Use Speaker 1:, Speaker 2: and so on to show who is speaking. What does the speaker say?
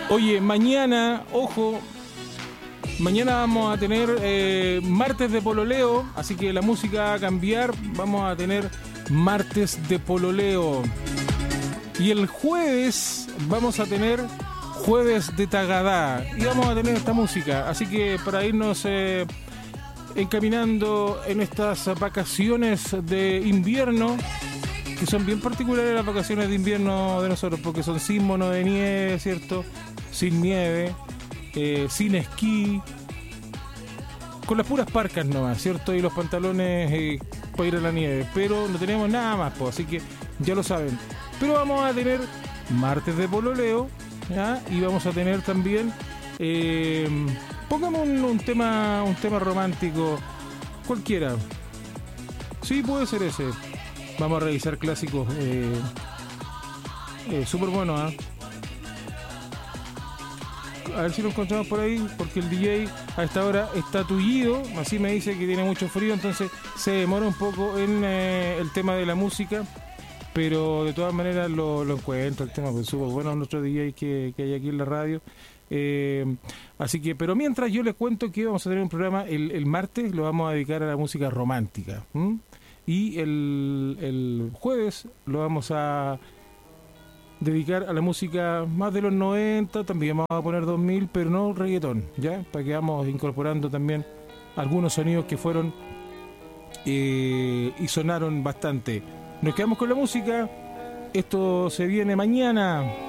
Speaker 1: Oye, mañana, ojo, mañana vamos a tener martes de pololeo, así que la música va a cambiar, vamos a tener martes de pololeo. Y el jueves vamos a tener jueves de tagadá y vamos a tener esta música, así que para irnos encaminando en estas vacaciones de invierno, que son bien particulares las vacaciones de invierno de nosotros, porque son sin mono de nieve, ¿cierto? Sin nieve, sin esquí, con las puras parcas nomás, ¿cierto? Y los pantalones para ir a la nieve, pero no tenemos nada más, pues, así que ya lo saben. Pero vamos a tener martes de pololeo, ¿ya? Y vamos a tener también, pongamos un tema romántico, cualquiera. Sí, puede ser ese. Vamos a revisar clásicos súper buenos, ¿eh? A ver si lo encontramos por ahí, porque el DJ a esta hora está tullido, así me dice que tiene mucho frío, entonces se demora un poco en el tema de la música, pero de todas maneras lo encuentro, el tema, pues súper bueno nuestro DJ que hay aquí en la radio. Así que, pero mientras yo les cuento que vamos a tener un programa el martes, lo vamos a dedicar a la música romántica, y el jueves lo vamos a dedicar a la música más de los 90, también vamos a poner 2000, pero no reggaetón, ¿ya? Para que vamos incorporando también algunos sonidos que fueron y sonaron bastante. Nos quedamos con la música, esto se viene mañana.